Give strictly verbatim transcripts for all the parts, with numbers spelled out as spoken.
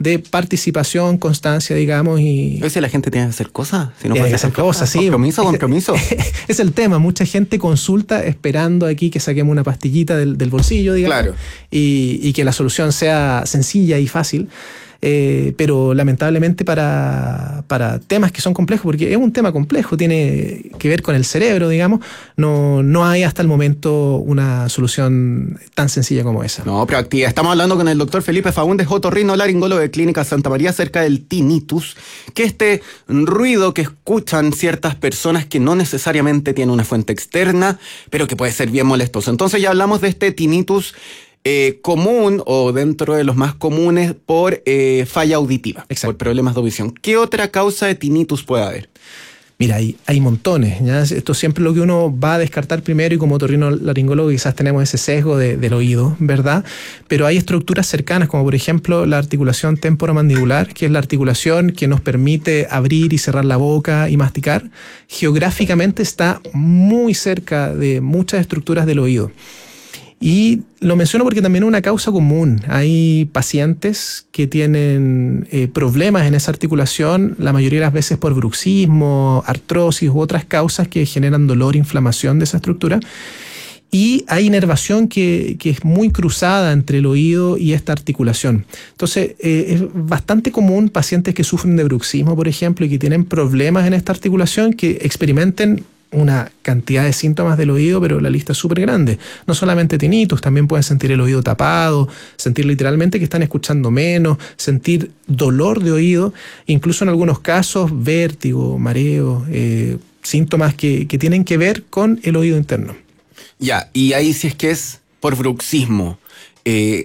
de participación, constancia, digamos. Y ¿Es si la gente tiene que hacer cosas? Si no tiene puede que hacer hacer cosas, sí. Compromiso, compromiso. Es el tema. Mucha gente consulta esperando aquí que saquemos una pastillita del, del bolsillo, digamos. Claro. Y, y que la solución sea sencilla y fácil. Eh, pero lamentablemente para, para temas que son complejos, porque es un tema complejo, tiene que ver con el cerebro, digamos, no, no hay hasta el momento una solución tan sencilla como esa. No, proactiva. Estamos hablando con el doctor Felipe Faúndez, otorrinolaringólogo de Clínica Santa María, acerca del tinnitus, que este ruido que escuchan ciertas personas que no necesariamente tiene una fuente externa, pero que puede ser bien molestoso. Entonces ya hablamos de este tinnitus Eh, común o dentro de los más comunes por eh, falla auditiva. Exacto. Por problemas de audición. ¿Qué otra causa de tinnitus puede haber? Mira, hay, hay montones, ¿ya? Esto siempre lo que uno va a descartar primero, y como otorrinolaringólogo quizás tenemos ese sesgo de, del oído, ¿verdad? Pero hay estructuras cercanas, como por ejemplo la articulación temporomandibular, que es la articulación que nos permite abrir y cerrar la boca y masticar. Geográficamente está muy cerca de muchas estructuras del oído. Y lo menciono porque también es una causa común. Hay pacientes que tienen eh, problemas en esa articulación, la mayoría de las veces por bruxismo, artrosis u otras causas que generan dolor, inflamación de esa estructura. Y hay inervación que, que es muy cruzada entre el oído y esta articulación. Entonces, eh, es bastante común pacientes que sufren de bruxismo, por ejemplo, y que tienen problemas en esta articulación, que experimenten una cantidad de síntomas del oído, pero la lista es súper grande. No solamente tinnitus, también pueden sentir el oído tapado, sentir literalmente que están escuchando menos, sentir dolor de oído, incluso en algunos casos vértigo, mareo, eh, síntomas que, que tienen que ver con el oído interno. Ya, y ahí si es que es por bruxismo, eh,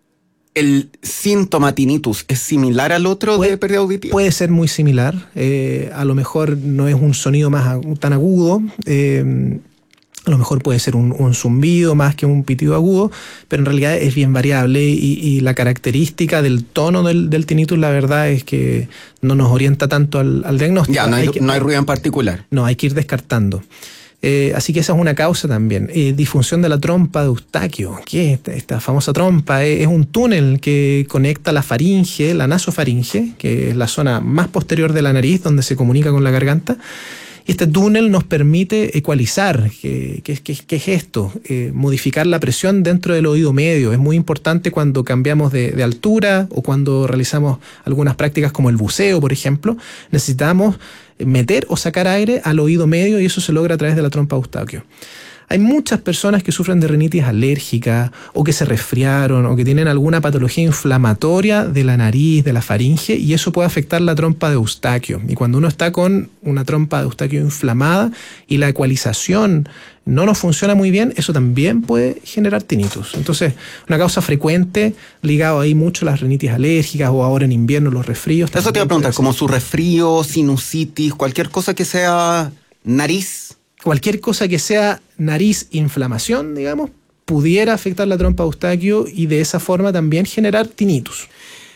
¿el síntoma tinnitus es similar al otro puede, de pérdida auditiva? Puede ser muy similar. Eh, a lo mejor no es un sonido más agu- tan agudo. Eh, a lo mejor puede ser un, un zumbido más que un pitido agudo, pero en realidad es bien variable y, y la característica del tono del, del tinnitus, la verdad es que no nos orienta tanto al, al diagnóstico. Ya, no hay, hay que, no hay ruido en particular. No, hay que ir descartando. Eh, así que esa es una causa también. Eh, disfunción de la trompa de Eustaquio. ¿Qué es esta, esta famosa trompa? Eh, es un túnel que conecta la faringe, la nasofaringe, que es la zona más posterior de la nariz donde se comunica con la garganta. Y este túnel nos permite ecualizar. ¿Qué, qué, qué, qué es esto? Eh, modificar la presión dentro del oído medio. Es muy importante cuando cambiamos de, de altura o cuando realizamos algunas prácticas como el buceo, por ejemplo. Necesitamos meter o sacar aire al oído medio y eso se logra a través de la trompa de Eustaquio. Hay muchas personas que sufren de rinitis alérgica o que se resfriaron o que tienen alguna patología inflamatoria de la nariz, de la faringe, y eso puede afectar la trompa de Eustaquio. Y cuando uno está con una trompa de Eustaquio inflamada y la ecualización no nos funciona muy bien, eso también puede generar tinnitus. Entonces, una causa frecuente ligado ahí mucho a las rinitis alérgicas o ahora en invierno los resfríos. Eso te iba a preguntar, como su resfrío, sinusitis, cualquier cosa que sea nariz. Cualquier cosa que sea nariz, inflamación, digamos, pudiera afectar la trompa de Eustaquio y de esa forma también generar tinnitus.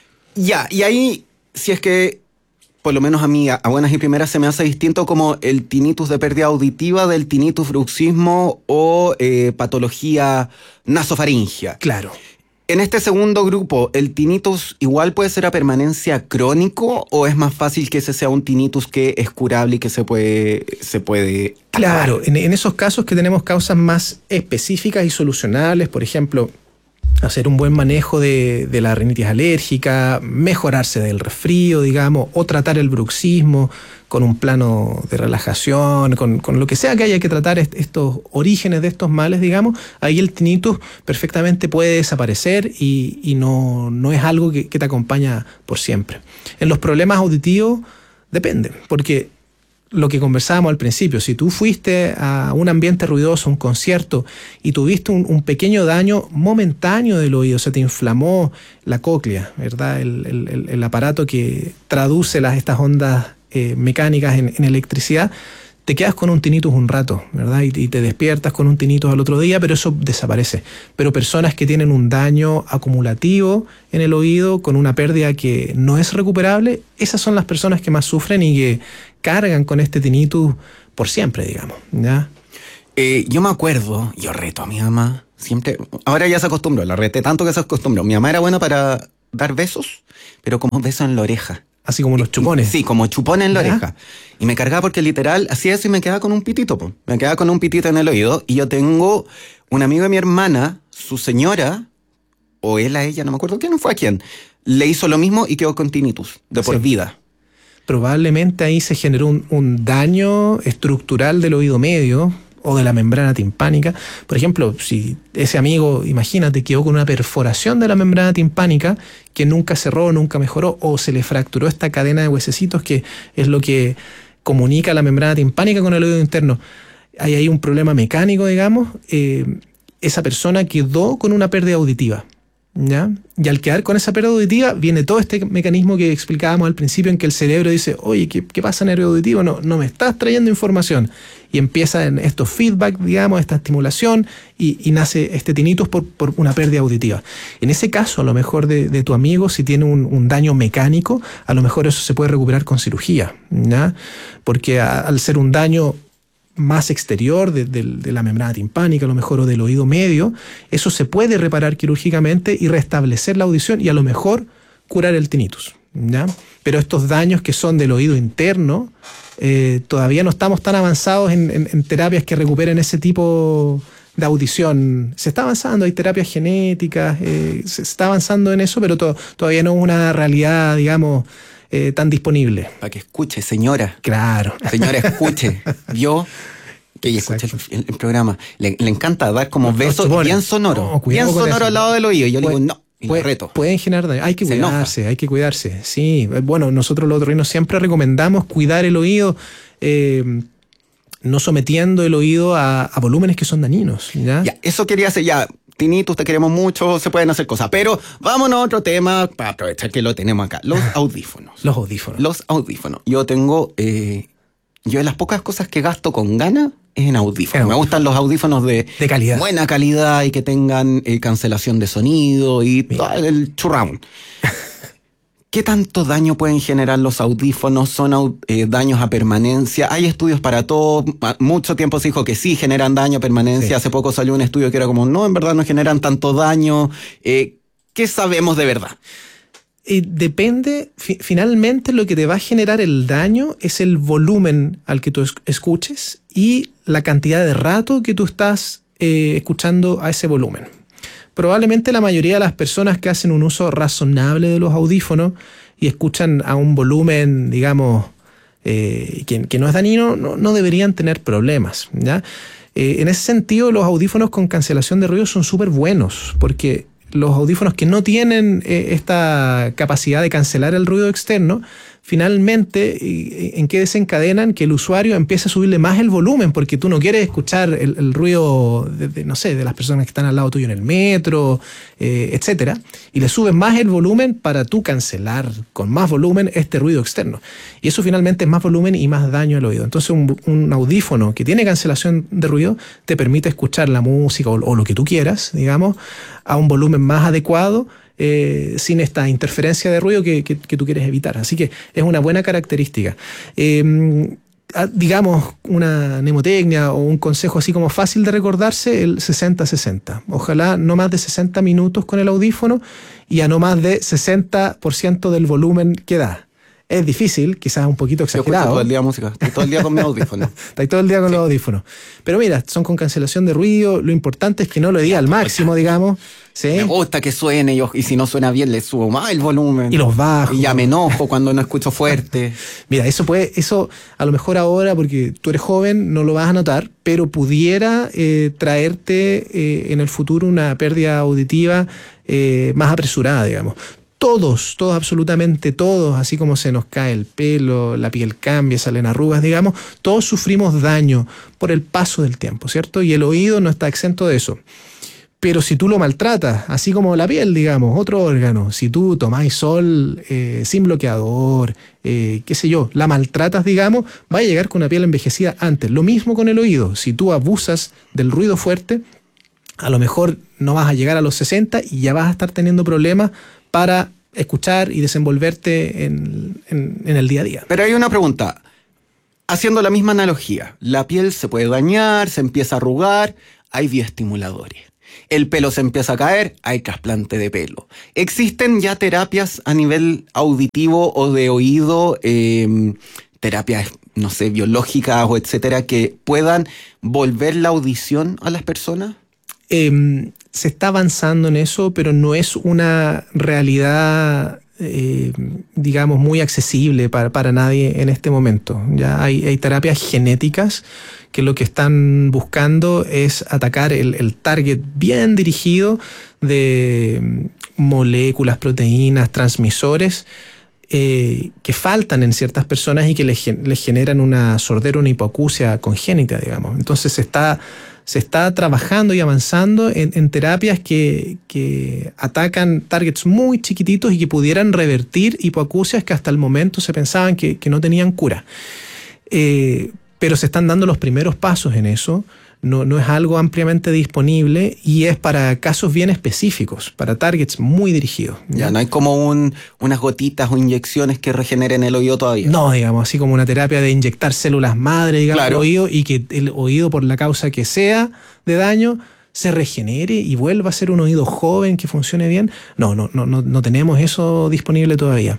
Ya, y ahí, si es que, por lo menos a mí, a buenas y primeras, se me hace distinto como el tinnitus de pérdida auditiva del tinnitus bruxismo o eh, patología nasofaringia. Claro. En este segundo grupo, ¿el tinnitus igual puede ser a permanencia crónico o es más fácil que ese sea un tinnitus que es curable y que se puede, se puede Claro, en, en esos casos que tenemos causas más específicas y solucionables, por ejemplo, hacer un buen manejo de, de la rinitis alérgica, mejorarse del resfrío, digamos, o tratar el bruxismo con un plano de relajación, con, con lo que sea que haya que tratar est- estos orígenes de estos males, digamos, ahí el tinnitus perfectamente puede desaparecer y, y no, no es algo que, que te acompaña por siempre. En los problemas auditivos depende, porque lo que conversábamos al principio, si tú fuiste a un ambiente ruidoso, un concierto, y tuviste un, un pequeño daño momentáneo del oído, se te inflamó la cóclea, ¿verdad? El, el, el aparato que traduce las, estas ondas eh, mecánicas en, en electricidad, te quedas con un tinnitus un rato, ¿verdad? Y, y te despiertas con un tinnitus al otro día, pero eso desaparece. Pero personas que tienen un daño acumulativo en el oído, con una pérdida que no es recuperable, esas son las personas que más sufren y que cargan con este tinnitus por siempre, digamos, ¿ya? Eh, yo me acuerdo, yo reto a mi mamá, siempre, ahora ya se acostumbró, la reté tanto que se acostumbró. Mi mamá era buena para dar besos, pero como besos en la oreja. Así como unos chupones. Sí, como chupones en la ¿Ya? oreja. Y me cargaba porque literal hacía eso y me quedaba con un pitito, po. Me quedaba con un pitito en el oído. Y yo tengo un amigo de mi hermana, su señora, o él a ella, no me acuerdo quién fue a quién, le hizo lo mismo y quedó con tinnitus, de por Sí. vida. Probablemente ahí se generó un, un daño estructural del oído medio o de la membrana timpánica. Por ejemplo, si ese amigo, imagínate, quedó con una perforación de la membrana timpánica que nunca cerró, nunca mejoró, o se le fracturó esta cadena de huesecitos que es lo que comunica la membrana timpánica con el oído interno. Hay ahí un problema mecánico, digamos. Eh, esa persona quedó con una pérdida auditiva, ¿ya? Y al quedar con esa pérdida auditiva viene todo este mecanismo que explicábamos al principio, en que el cerebro dice, oye, ¿qué, qué pasa en el oído auditivo? No, no me estás trayendo información. Y empieza en estos feedback, digamos, esta estimulación, y, y nace este tinnitus por, por una pérdida auditiva. En ese caso, a lo mejor de, de tu amigo, si tiene un, un daño mecánico, a lo mejor eso se puede recuperar con cirugía, ¿ya? Porque a, al ser un daño más exterior de, de, de la membrana timpánica, a lo mejor, o del oído medio, eso se puede reparar quirúrgicamente y restablecer la audición y a lo mejor curar el tinnitus, ¿ya? Pero estos daños que son del oído interno, eh, todavía no estamos tan avanzados en, en, en terapias que recuperen ese tipo de audición. Se está avanzando, hay terapias genéticas, eh, se está avanzando en eso, pero to, todavía no es una realidad, digamos, eh, tan disponible. Para que escuche, señora. Claro. Señora, escuche. Yo, que ella escucha el, el programa, le, le encanta dar como besos bien sonoro. No, bien sonoro eso. Al lado del oído. Y yo le digo, no. Y puede, reto. Pueden generar daño. Hay que Se cuidarse, enoja. hay que cuidarse. Sí, bueno, nosotros los otorrinos siempre recomendamos cuidar el oído, eh, no sometiendo el oído a, a volúmenes que son dañinos. ¿ya? Ya, eso quería hacer ya. Tinnitus, te queremos mucho, se pueden hacer cosas. Pero vámonos a otro tema para aprovechar que lo tenemos acá. Los audífonos. Los audífonos. Los audífonos. Yo tengo... Eh, yo de las pocas cosas que gasto con ganas es en audífonos. Me gustan los audífonos de, de calidad. buena calidad y que tengan eh, cancelación de sonido y todo el churrón. ¿Qué tanto daño pueden generar los audífonos? ¿Son eh, daños a permanencia? Hay estudios para todo. Mucho tiempo se dijo que sí generan daño a permanencia. Sí. Hace poco salió un estudio que era como, no, en verdad no generan tanto daño. Eh, ¿Qué sabemos de verdad? Eh, depende, fi- finalmente lo que te va a generar el daño es el volumen al que tú es- escuches y la cantidad de rato que tú estás eh, escuchando a ese volumen. Probablemente la mayoría de las personas que hacen un uso razonable de los audífonos y escuchan a un volumen, digamos, eh, que, que no es dañino, no, no deberían tener problemas, ¿ya? Eh, en ese sentido, los audífonos con cancelación de ruido son súper buenos, porque los audífonos que no tienen eh, esta capacidad de cancelar el ruido externo, finalmente, eh, ¿en qué desencadenan? Que el usuario empiece a subirle más el volumen, porque tú no quieres escuchar el, el ruido, de, de, no sé, de las personas que están al lado tuyo en el metro, eh, etcétera, y le subes más el volumen para tú cancelar con más volumen este ruido externo. Y eso finalmente es más volumen y más daño al oído. Entonces, un, un audífono que tiene cancelación de ruido te permite escuchar la música o, o lo que tú quieras, digamos, a un volumen más adecuado, eh, sin esta interferencia de ruido que, que, que tú quieres evitar. Así que es una buena característica. Eh, digamos, una mnemotecnia o un consejo así como fácil de recordarse, el sesenta sesenta. Ojalá no más de sesenta minutos con el audífono y a no más de sesenta por ciento del volumen que da. Es difícil, quizás un poquito exagerado. Yo escucho todo el día música, estoy todo el día con mi audífono. Estoy todo el día con sí. los audífonos. Pero mira, son con cancelación de ruido, lo importante es que no lo diga al máximo, digamos. ¿Sí? Me gusta que suene yo, y si no suena bien le subo más el volumen. Y los bajo. Y ya me enojo cuando no escucho fuerte. Mira, eso puede, eso a lo mejor ahora, porque tú eres joven, no lo vas a notar, pero pudiera eh, traerte eh, en el futuro una pérdida auditiva eh, más apresurada, digamos. Todos, todos, absolutamente todos, así como se nos cae el pelo, la piel cambia, salen arrugas, digamos, todos sufrimos daño por el paso del tiempo, ¿cierto? Y el oído no está exento de eso. Pero si tú lo maltratas, así como la piel, digamos, otro órgano, si tú tomás sol eh, sin bloqueador, eh, qué sé yo, la maltratas, digamos, va a llegar con una piel envejecida antes. Lo mismo con el oído, si tú abusas del ruido fuerte, a lo mejor no vas a llegar a los sesenta y ya vas a estar teniendo problemas para escuchar y desenvolverte en, en, en el día a día. Pero hay una pregunta. Haciendo la misma analogía, la piel se puede dañar, se empieza a arrugar, hay bioestimuladores. El pelo se empieza a caer, hay trasplante de pelo. ¿Existen ya terapias a nivel auditivo o de oído, eh, terapias, no sé, biológicas o etcétera, que puedan volver la audición a las personas? Eh, se está avanzando en eso, pero no es una realidad, eh, digamos, muy accesible para, para nadie en este momento. Ya hay, hay terapias genéticas que lo que están buscando es atacar el, el target bien dirigido de moléculas, proteínas, transmisores eh, que faltan en ciertas personas y que les, les generan una sordera, una hipoacusia congénita, digamos. Entonces se está, se está trabajando y avanzando en, en terapias que, que atacan targets muy chiquititos y que pudieran revertir hipoacusias que hasta el momento se pensaban que, que no tenían cura. Eh, pero se están dando los primeros pasos en eso. No, no es algo ampliamente disponible y es para casos bien específicos, para targets muy dirigidos. Ya, ya no hay como un, unas gotitas o inyecciones que regeneren el oído todavía. No, digamos, así como una terapia de inyectar células madre, digamos, claro, al oído, y que el oído, por la causa que sea de daño, se regenere y vuelva a ser un oído joven que funcione bien. No, no, no, no, no tenemos eso disponible todavía.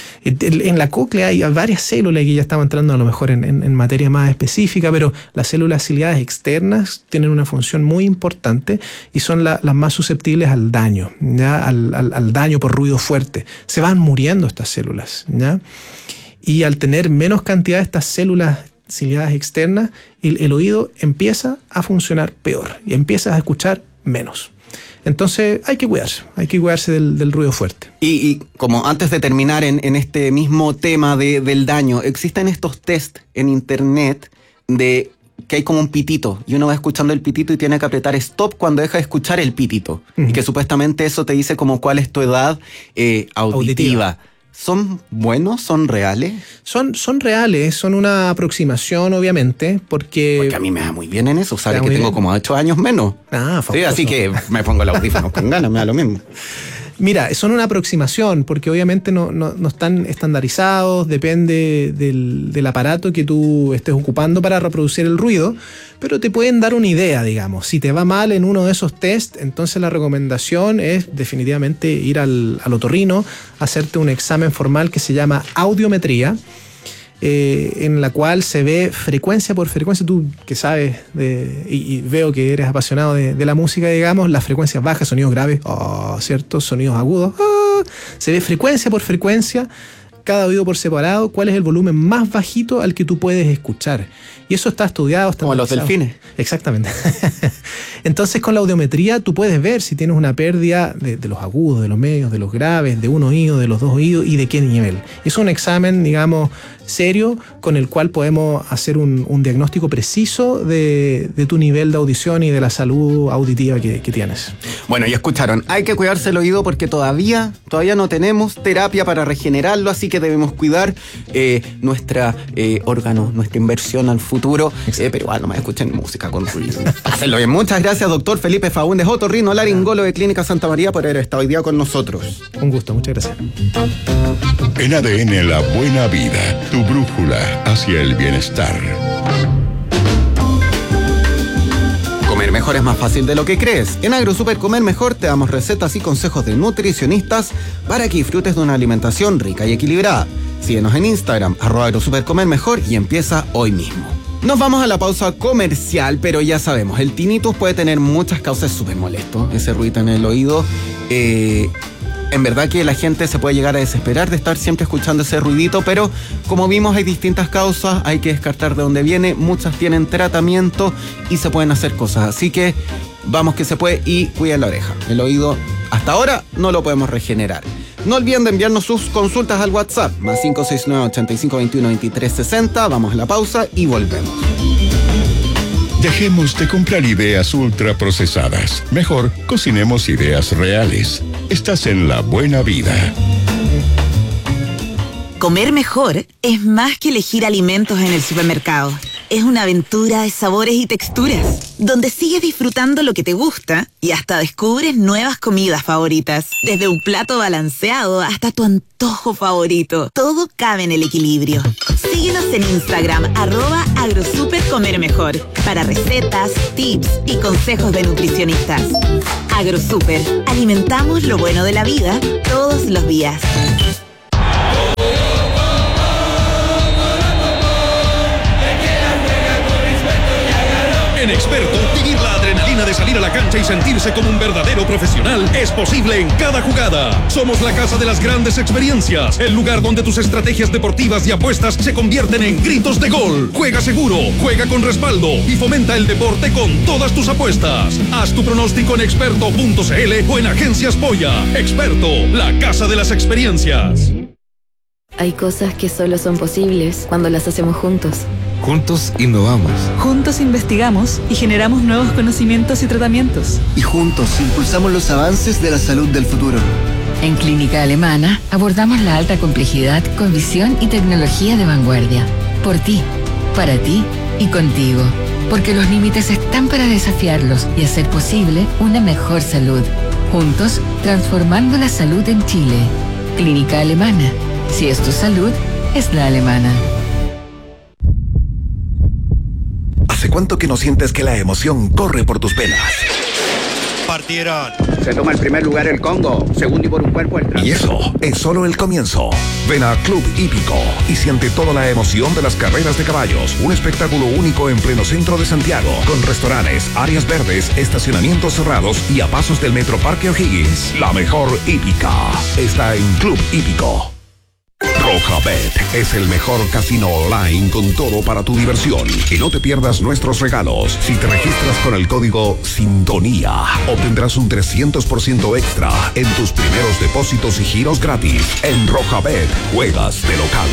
En la cóclea hay varias células que ya estamos entrando a lo mejor en, en, en materia más específica, pero las células ciliadas externas tienen una función muy importante y son la, las más susceptibles al daño, ¿ya? Al, al, al daño por ruido fuerte. Se van muriendo estas células, ¿ya? Y al tener menos cantidad de estas células ciliadas externas, el, el oído empieza a funcionar peor y empiezas a escuchar menos. Entonces hay que cuidarse, hay que cuidarse del, del ruido fuerte. Y, y como antes de terminar en, en este mismo tema de, del daño, existen estos test en internet de que hay como un pitito y uno va escuchando el pitito y tiene que apretar stop cuando deja de escuchar el pitito. Uh-huh. Y que supuestamente eso te dice como cuál es tu edad eh, auditiva. auditiva. ¿Son buenos? ¿Son reales? Son, son reales, son una aproximación, obviamente, porque... Porque a mí me da muy bien en eso, sabes que tengo bien. Como ocho años menos. Ah, sí, así que me pongo el audífono con ganas, me da lo mismo. Mira, son una aproximación, porque obviamente no, no, no están estandarizados, depende del, del aparato que tú estés ocupando para reproducir el ruido, pero te pueden dar una idea, digamos. Si te va mal en uno de esos test, entonces la recomendación es definitivamente ir al, al otorrino, hacerte un examen formal que se llama audiometría, Eh, en la cual se ve frecuencia por frecuencia. Tú que sabes de, y, y veo que eres apasionado de, de la música, digamos, las frecuencias bajas, sonidos graves, oh, ¿cierto? Sonidos agudos, oh, se ve frecuencia por frecuencia, cada oído por separado, cuál es el volumen más bajito al que tú puedes escuchar. Y eso está estudiado. Está como los delfines. Exactamente. Entonces, con la audiometría tú puedes ver si tienes una pérdida de, de los agudos, de los medios, de los graves, de un oído, de los dos oídos y de qué nivel. Es un examen, digamos, serio, con el cual podemos hacer un, un diagnóstico preciso de, de tu nivel de audición y de la salud auditiva que, que tienes. Bueno, ya escucharon, hay que cuidarse el oído porque todavía, todavía no tenemos terapia para regenerarlo, así que debemos cuidar eh, nuestra eh, órgano, nuestra inversión al futuro. Eh, pero igual no me escuchen música con ruido. Pásenlo bien. Muchas gracias, doctor Felipe Faúndez, otorrinolaringólogo de Clínica Santa María, por haber estado hoy día con nosotros. Un gusto, muchas gracias. En A D N La Buena Vida, tu brújula hacia el bienestar. Comer mejor es más fácil de lo que crees. En AgroSuper Comer Mejor te damos recetas y consejos de nutricionistas para que disfrutes de una alimentación rica y equilibrada. Síguenos en Instagram, arroba AgroSuper Comer Mejor, y empieza hoy mismo. Nos vamos a la pausa comercial, pero ya sabemos, el tinnitus puede tener muchas causas, súper molesto, ese ruido en el oído. Eh... En verdad que la gente se puede llegar a desesperar de estar siempre escuchando ese ruidito, pero como vimos hay distintas causas, hay que descartar de dónde viene, muchas tienen tratamiento y se pueden hacer cosas, así que vamos que se puede y cuiden la oreja. El oído hasta ahora no lo podemos regenerar. No olviden de enviarnos sus consultas al WhatsApp, más cinco seis nueve, ochenta y cinco, veintiuno, veintitrés, sesenta. Vamos a la pausa y volvemos. Dejemos de comprar ideas ultraprocesadas. Mejor, cocinemos ideas reales. Estás en La Buena Vida. Comer mejor es más que elegir alimentos en el supermercado. es una aventura de sabores y texturas, donde sigues disfrutando lo que te gusta y hasta descubres nuevas comidas favoritas. Desde un plato balanceado hasta tu antojo favorito, todo cabe en el equilibrio. Síguenos en Instagram, arroba agrosupercomermejor, para recetas, tips y consejos de nutricionistas. Agrosuper, alimentamos lo bueno de la vida todos los días. En Experto, vivir la adrenalina de salir a la cancha y sentirse como un verdadero profesional es posible en cada jugada. Somos la casa de las grandes experiencias, el lugar donde tus estrategias deportivas y apuestas se convierten en gritos de gol. Juega seguro, juega con respaldo y fomenta el deporte con todas tus apuestas. Haz tu pronóstico en experto punto c l o en Agencias Polla. Experto, la casa de las experiencias. Hay cosas que solo son posibles cuando las hacemos juntos. Juntos innovamos. Juntos investigamos y generamos nuevos conocimientos y tratamientos. Y juntos impulsamos los avances de la salud del futuro. En Clínica Alemana abordamos la alta complejidad con visión y tecnología de vanguardia. Por ti, para ti y contigo. Porque los límites están para desafiarlos y hacer posible una mejor salud. Juntos, transformando la salud en Chile. Clínica Alemana. Si es tu salud, es la alemana. ¿Hace cuánto que no sientes que la emoción corre por tus venas? Partieron. Se toma el primer lugar el Congo, segundo y por un cuerpo el Y eso es solo el comienzo. Ven a Club Hípico y siente toda la emoción de las carreras de caballos. Un espectáculo único en pleno centro de Santiago, con restaurantes, áreas verdes, estacionamientos cerrados y a pasos del Metro Parque O'Higgins. La mejor hípica está en Club Hípico. Rojabet es el mejor casino online con todo para tu diversión. Y no te pierdas nuestros regalos. Si te registras con el código Sintonía, obtendrás un trescientos por ciento extra en tus primeros depósitos y giros gratis. En Rojabet, juegas de local.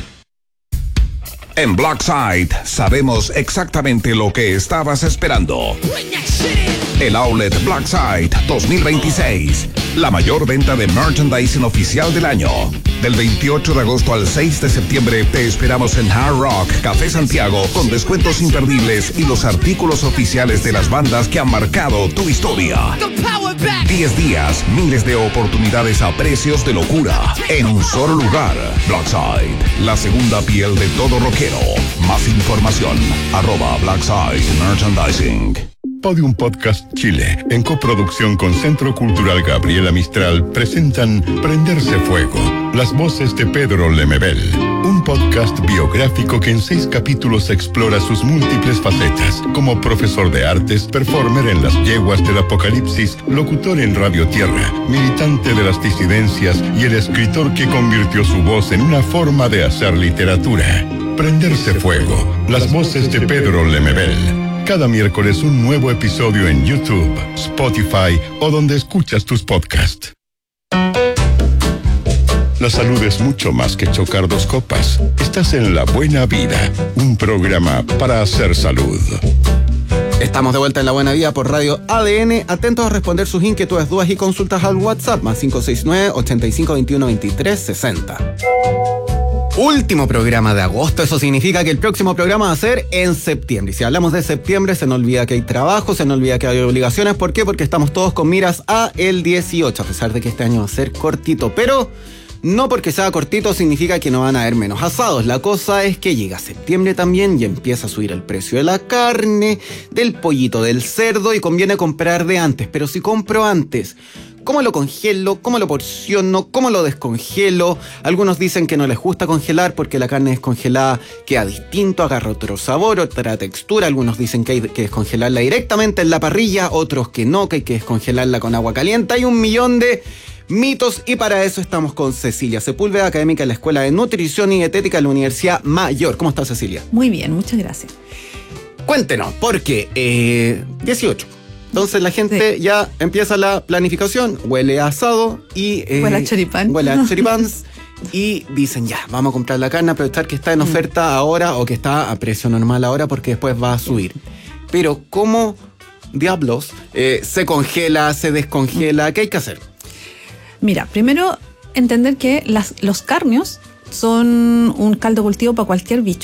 En Blackside sabemos exactamente lo que estabas esperando. El Outlet Blackside dos mil veintiséis. La mayor venta de merchandising oficial del año. Del veintiocho de agosto al seis de septiembre te esperamos en Hard Rock Café Santiago con descuentos imperdibles y los artículos oficiales de las bandas que han marcado tu historia. diez días, miles de oportunidades a precios de locura en un solo lugar. Blackside, la segunda piel de todo rockero. Más información, arroba Blackside Merchandising. Podium Podcast Chile, en coproducción con Centro Cultural Gabriela Mistral, presentan Prenderse Fuego, las voces de Pedro Lemebel, un podcast biográfico que en seis capítulos explora sus múltiples facetas, como profesor de artes, performer en las yeguas del apocalipsis, locutor en Radio Tierra, militante de las disidencias y el escritor que convirtió su voz en una forma de hacer literatura. Prenderse Fuego, las voces de Pedro Lemebel. Cada miércoles un nuevo episodio en YouTube, Spotify o donde escuchas tus podcasts. La salud es mucho más que chocar dos copas. Estás en La Buena Vida, un programa para hacer salud. Estamos de vuelta en La Buena Vida por Radio A D N. Atentos a responder sus inquietudes, dudas y consultas al WhatsApp más cinco seis nueve, ochenta y cinco, veintiuno, veintitrés, sesenta. Último programa de agosto, eso significa que el próximo programa va a ser en septiembre. Y si hablamos de septiembre, se nos olvida que hay trabajo, se nos olvida que hay obligaciones. ¿Por qué? Porque estamos todos con miras a el dieciocho, a pesar de que este año va a ser cortito. Pero no porque sea cortito significa que no van a haber menos asados. La cosa es que llega septiembre también y empieza a subir el precio de la carne, del pollito, del cerdo, y conviene comprar de antes. Pero si compro antes, ¿cómo lo congelo? ¿Cómo lo porciono? ¿Cómo lo descongelo? Algunos dicen que no les gusta congelar porque la carne descongelada queda distinto, agarra otro sabor, otra textura. Algunos dicen que hay que descongelarla directamente en la parrilla, otros que no, que hay que descongelarla con agua caliente. Hay un millón de mitos y para eso estamos con Cecilia Sepúlveda, académica de la Escuela de Nutrición y Dietética de la Universidad Mayor. ¿Cómo estás, Cecilia? Muy bien, muchas gracias. Cuéntenos, porque eh, dieciocho. Entonces la gente sí. ya empieza la planificación, huele a asado y... Eh, huele a choripán. Huele a choripáns y dicen ya, vamos a comprar la carne, aprovechar que está en oferta ahora o que está a precio normal ahora porque después va a subir. Pero ¿cómo diablos eh, se congela, se descongela? ¿Qué hay que hacer? Mira, primero entender que las, los cárneos son un caldo cultivo para cualquier bicho.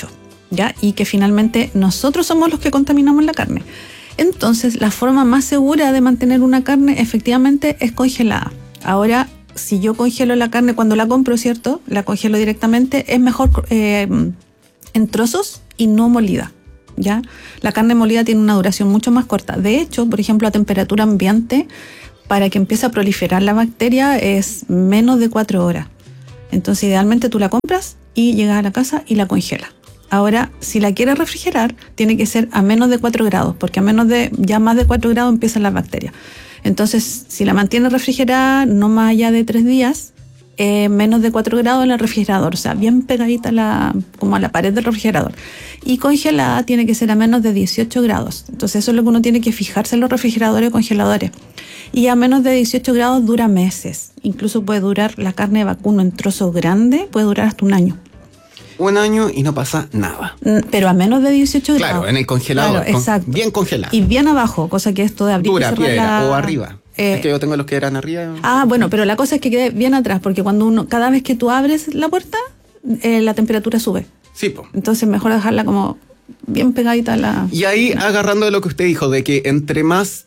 ¿ya? Y que finalmente nosotros somos los que contaminamos la carne. Entonces, la forma más segura de mantener una carne efectivamente es congelada. Ahora, si yo congelo la carne cuando la compro, ¿cierto? La congelo directamente, es mejor eh, en trozos y no molida, ¿ya? La carne molida tiene una duración mucho más corta. De hecho, por ejemplo, a temperatura ambiente, para que empiece a proliferar la bacteria es menos de cuatro horas. Entonces, idealmente tú la compras y llegas a la casa y la congelas. Ahora, si la quieres refrigerar, tiene que ser a menos de cuatro grados, porque a menos de, ya más de cuatro grados empiezan las bacterias. Entonces, si la mantienes refrigerada no más allá de tres días, eh, menos de cuatro grados en el refrigerador, o sea, bien pegadita la, como a la pared del refrigerador. Y congelada tiene que ser a menos de dieciocho grados. Entonces, eso es lo que uno tiene que fijarse en los refrigeradores y congeladores. Y a menos de dieciocho grados dura meses. Incluso puede durar la carne de vacuno en trozos grandes, puede durar hasta un año. Un año y no pasa nada. Pero a menos de dieciocho grados. Claro, en el congelador. Claro, exacto. Con, bien congelado. Y bien abajo, cosa que esto de abrir Dura, y cerrar piedra, la... o arriba. Eh, es que yo tengo los que eran arriba. Ah, bueno, pero la cosa es que quede bien atrás, porque cuando uno, cada vez que tú abres la puerta, eh, la temperatura sube. Sí, po. Entonces mejor dejarla como bien pegadita a la... Y ahí, agarrando de lo que usted dijo, de que entre más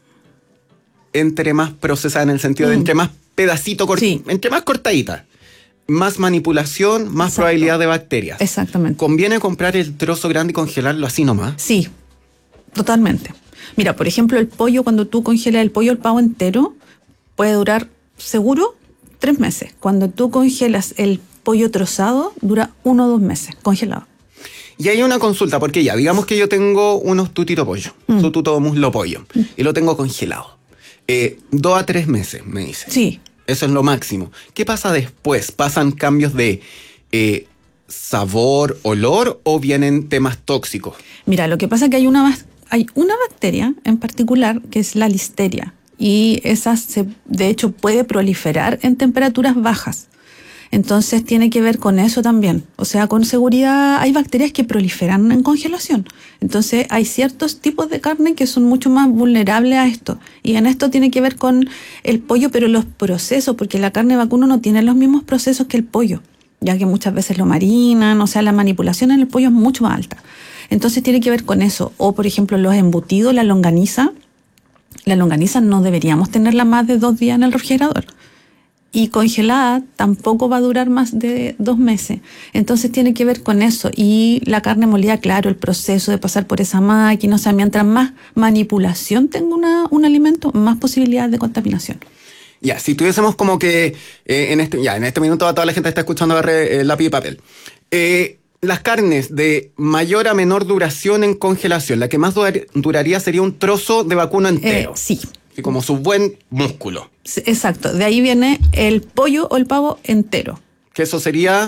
entre más procesada, en el sentido de mm. entre más pedacito, cort- sí. entre más cortadita, más manipulación, más Exacto. probabilidad de bacterias. Exactamente. ¿Conviene comprar el trozo grande y congelarlo así nomás? Sí, totalmente. Mira, por ejemplo, el pollo, cuando tú congelas el pollo, el pavo entero, puede durar seguro tres meses. Cuando tú congelas el pollo trozado, dura uno o dos meses congelado. Y hay una consulta, porque ya, digamos que yo tengo unos tutito pollo, mm. su tuto muslo pollo, mm. y lo tengo congelado. Eh, dos a tres meses, me dice. Sí. Eso es lo máximo. ¿Qué pasa después? ¿Pasan cambios de eh, sabor, olor o vienen temas tóxicos? Mira, lo que pasa es que hay una, hay una bacteria en particular que es la listeria. Y esa, se, de hecho, puede proliferar en temperaturas bajas. Entonces tiene que ver con eso también. O sea, con seguridad hay bacterias que proliferan en congelación. Entonces hay ciertos tipos de carne que son mucho más vulnerables a esto. Y en esto tiene que ver con el pollo, pero los procesos, porque la carne de vacuno no tiene los mismos procesos que el pollo, ya que muchas veces lo marinan, o sea, la manipulación en el pollo es mucho más alta. Entonces tiene que ver con eso. O, por ejemplo, los embutidos, la longaniza. La longaniza no deberíamos tenerla más de dos días en el refrigerador. Y congelada tampoco va a durar más de dos meses. Entonces tiene que ver con eso. Y la carne molida, claro, el proceso de pasar por esa máquina. O sea, mientras más manipulación tenga una, un alimento, más posibilidades de contaminación. Ya, si tuviésemos como que eh, en este ya en este minuto toda la gente está escuchando agarrar eh, lápiz y papel. Eh, las carnes de mayor a menor duración en congelación, la que más durar, duraría sería un trozo de vacuno entero. Eh, sí. Y como su buen músculo. Exacto, de ahí viene el pollo o el pavo entero. Que eso sería...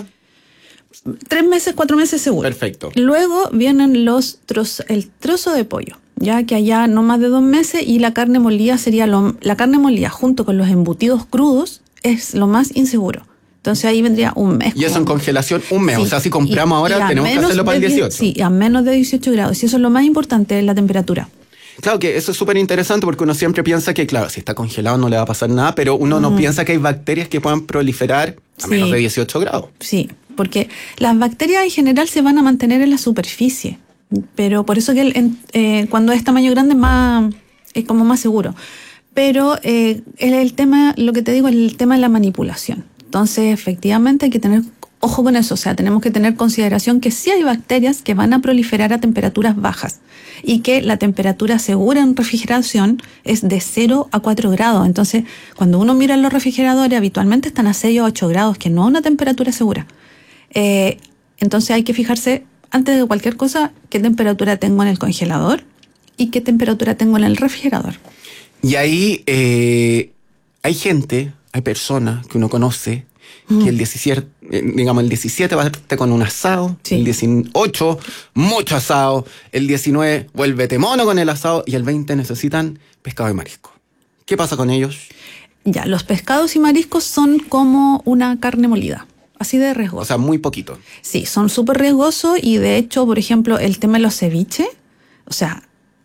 Tres meses, cuatro meses seguro. Perfecto. Luego vienen los trozo, el trozo de pollo, ya que allá no más de dos meses, y la carne molida sería lo, la carne molida junto con los embutidos crudos es lo más inseguro. Entonces ahí vendría un mes. Y eso en congelación un mes. Sí. O sea, si compramos y, ahora y tenemos que hacerlo para el dieciocho. Sí, a menos de dieciocho grados. Y eso es lo más importante, la temperatura. Claro que eso es súper interesante porque uno siempre piensa que, claro, si está congelado no le va a pasar nada, pero uno mm. no piensa que hay bacterias que puedan proliferar a sí. menos de dieciocho grados. Sí, porque las bacterias en general se van a mantener en la superficie, pero por eso que el, en, eh, cuando es tamaño grande es, más, es como más seguro. Pero eh, el, el tema, lo que te digo, es el tema de la manipulación. Entonces, efectivamente hay que tener ojo con eso, o sea, tenemos que tener consideración que sí hay bacterias que van a proliferar a temperaturas bajas y que la temperatura segura en refrigeración es de cero a cuatro grados. Entonces, cuando uno mira en los refrigeradores, habitualmente están a seis o ocho grados, que no es una temperatura segura. Eh, entonces hay que fijarse, antes de cualquier cosa, qué temperatura tengo en el congelador y qué temperatura tengo en el refrigerador. Y ahí eh, hay gente, hay personas que uno conoce, que el diecisiete, digamos, el diecisiete va a estar con un asado, sí. el dieciocho, mucho asado, el diecinueve, vuélvete mono con el asado, y el veinte necesitan pescado y marisco. ¿Qué pasa con ellos? Ya, los pescados y mariscos son como una carne molida, así de riesgoso. O sea, muy poquito. Sí, son súper riesgosos y de hecho, por ejemplo, el tema de los ceviches, o sea,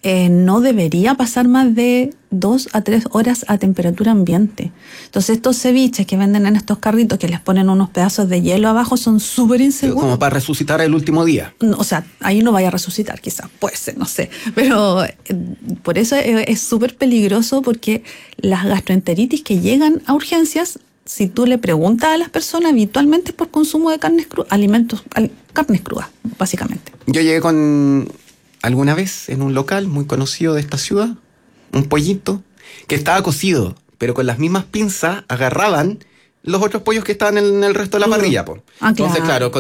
eh, no debería pasar más de dos a tres horas a temperatura ambiente. Entonces estos ceviches que venden en estos carritos que les ponen unos pedazos de hielo abajo son súper inseguros. Como para resucitar el último día. No, o sea, ahí no vaya a resucitar quizás, puede ser, no sé. Pero eh, por eso es súper peligroso, porque las gastroenteritis que llegan a urgencias, si tú le preguntas a las personas, habitualmente es por consumo de carnes crudas, alimentos, al, carnes crudas, básicamente. Yo llegué con, alguna vez, en un local muy conocido de esta ciudad, un pollito que estaba cocido, pero con las mismas pinzas agarraban los otros pollos que estaban en el resto de la parrilla. Po. Ah, Entonces, claro. claro,